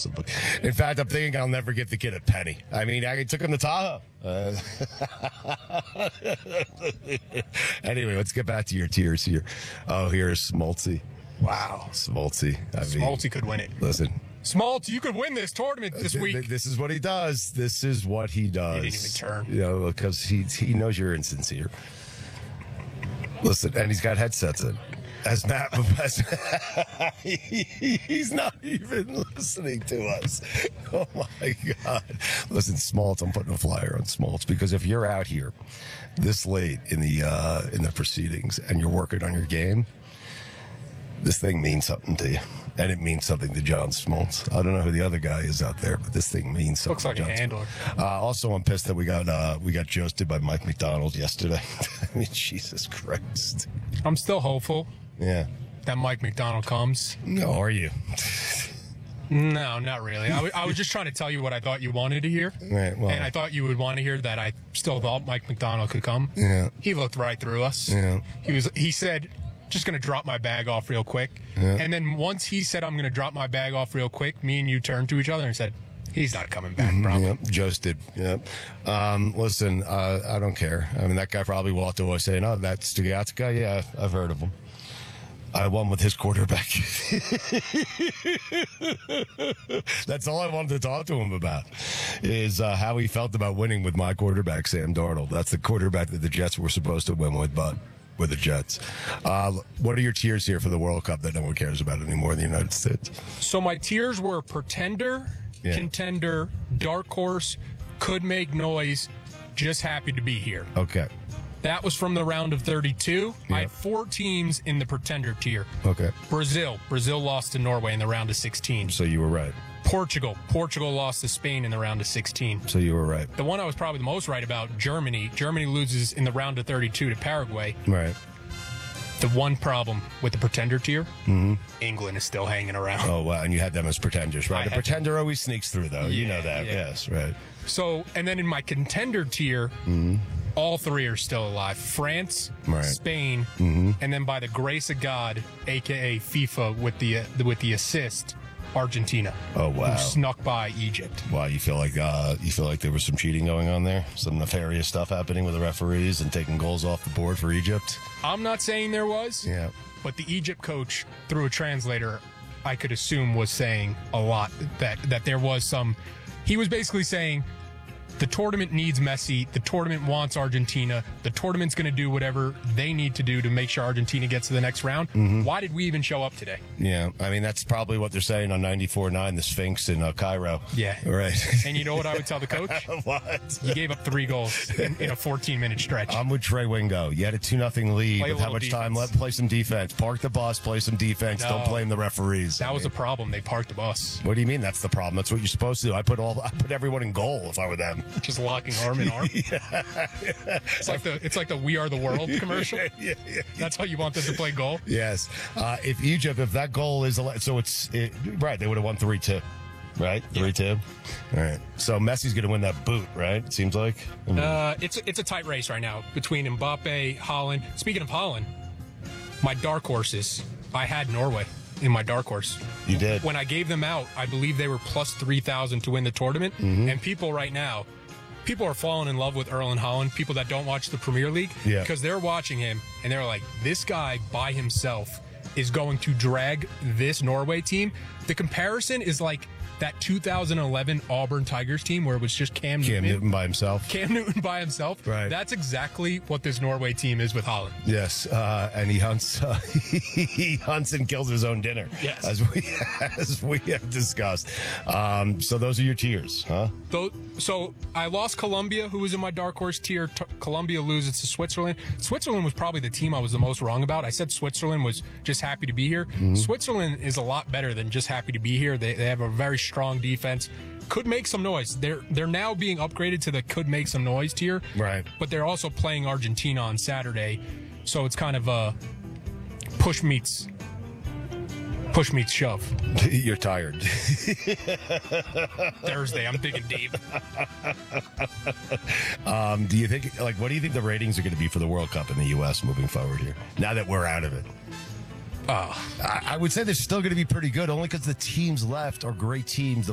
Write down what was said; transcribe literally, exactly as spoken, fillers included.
possibly. In fact, I'm thinking I'll never get the kid a penny. I mean, I took him to Tahoe. Uh, anyway, let's get back to your tiers here. Oh, here's Smoltzy. Wow, Smoltzy. I mean, Smoltzy could win it. Listen. Smoltz, you could win this tournament this week. Th- this is what he does. This is what he does. He didn't even turn. You know, because he he knows you're insincere. Listen, and he's got headsets in. As Matt, as, he, he's not even listening to us. Oh my God! Listen, Smoltz, I'm putting a flyer on Smoltz because if you're out here this late in the uh, in the proceedings and you're working on your game, this thing means something to you. And it means something to John Smoltz. I don't know who the other guy is out there, but this thing means something. Looks like to a John handler. Uh, also, I'm pissed that we got uh, we got jousted by Mike McDonald yesterday. I mean, Jesus Christ. I'm still hopeful. Yeah. That Mike McDonald comes. No, are you? No, not really. I, w- I was just trying to tell you what I thought you wanted to hear. Right, well, and I thought you would want to hear that I still thought Mike McDonald could come. Yeah. He looked right through us. Yeah. He was. He said, just going to drop my bag off real quick. Yeah. And then once he said, I'm going to drop my bag off real quick, me and you turned to each other and said, he's not coming back, mm-hmm, probably. Yep, jousted. Yep. Um, listen, uh, I don't care. I mean, that guy probably walked away saying, oh, that's Stugatska? Yeah, I've heard of him. I won with his quarterback. That's all I wanted to talk to him about, is uh, how he felt about winning with my quarterback, Sam Darnold. That's the quarterback that the Jets were supposed to win with, but with the Jets. Uh, what are your tiers here for the World Cup that no one cares about anymore in the United States? So my tiers were pretender, Yeah. contender, dark horse, could make noise, just happy to be here. Okay. That was from the round of thirty-two. Yeah. I had four teams in the pretender tier. Okay. Brazil. Brazil lost to Norway in the round of sixteen. So you were right. Portugal. Portugal lost to Spain in the round of sixteen. So you were right. The one I was probably the most right about, Germany. Germany loses in the round of thirty-two to Paraguay. Right. The one problem with the pretender tier, Mm-hmm. England is still hanging around. Oh, wow. And you had them as pretenders, right? I The had pretender always sneaks through, though. you Yeah, know that. yeah. Yes, right. So, and then in my contender tier, Mm-hmm. all three are still alive. France, Right. Spain, Mm-hmm. and then by the grace of God, aka FIFA, with the uh, with the assist, Argentina. Oh, wow. Who snuck by Egypt. Wow, you feel like uh, you feel like there was some cheating going on there, some nefarious stuff happening with the referees and taking goals off the board for Egypt. I'm not saying there was, Yeah, but the Egypt coach, through a translator, I could assume was saying a lot that that there was some. He was basically saying, the tournament needs Messi. The tournament wants Argentina. The tournament's going to do whatever they need to do to make sure Argentina gets to the next round. Mm-hmm. Why did we even show up today? yeah. I mean, that's probably what they're saying on ninety-four point nine, the Sphinx in uh, Cairo. Yeah. Right. And you know what I would tell the coach? What? You gave up three goals in, in a fourteen-minute stretch. I'm with Trey Wingo. You had a two nothing lead Play a with how little much time defense. left. Play some defense. Park the bus. Play some defense. No. Don't blame the referees. That I was mean, the problem. They parked the bus. What do you mean? That's the problem. That's what you're supposed to do. I put all. I put everyone in goal if I were them. Just locking arm in arm. It's like the it's like the We Are the World commercial. yeah, yeah, yeah. That's how you want them to play goal. Yes. Uh, if Egypt, if that goal is ele- so it's it, right, they would have won three two, right? Three two. All right. So Messi's going to win that boot, right? It seems like. I mean, Uh, it's it's a tight race right now between Mbappe, Holland. Speaking of Holland, my dark horses. I had Norway in my dark horse. you did. When I gave them out, I believe they were plus three thousand to win the tournament. Mm-hmm. And people right now, people are falling in love with Erling Haaland, people that don't watch the Premier League, Yeah. because they're watching him and they're like, this guy by himself is going to drag this Norway team. The comparison is like that two thousand eleven Auburn Tigers team where it was just Cam, Cam Newton. Newton by himself. Cam Newton by himself. Right. That's exactly what this Norway team is with Holland. Yes, uh, and he hunts. Uh, he hunts and kills his own dinner. Yes. as we as we have discussed. Um, so those are your tiers, huh? Though, so I lost Colombia, who was in my dark horse tier. T- Colombia loses to Switzerland. Switzerland was probably the team I was the most wrong about. I said Switzerland was just happy to be here. Mm-hmm. Switzerland is a lot better than just happy to be here. They, they have a very strong defense. Could make some noise. They're they're now being upgraded to the could make some noise tier. Right. But they're also playing Argentina on Saturday, so it's kind of a push meets push meets shove. You're tired. Thursday, I'm digging deep. Um, do you think, like, what do you think the ratings are going to be for the World Cup in the U S moving forward here? Now that we're out of it. Oh. I, I would say they're still going to be pretty good, only because the teams left are great teams. The